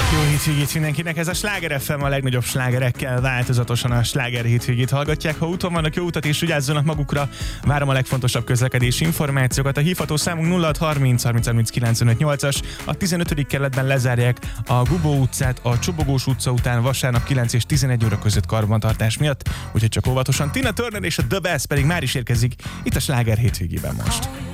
Jó hétvégét mindenkinek, ez a Sláger FM, a legnagyobb slágerekkel változatosan a Sláger hétvégét hallgatják. Ha úton vannak, jó utat és vigyázzanak magukra. Várom a legfontosabb közlekedési információkat. A hívható számunk 0630 30 30 95 8-as. A 15. kerületben lezárják a Gubó utcát a Csobogós utca után vasárnap 9 és 11 óra között karbantartás miatt, úgyhogy csak óvatosan. Tina Turner és a The Best pedig már is érkezik itt a Sláger hétvégében most.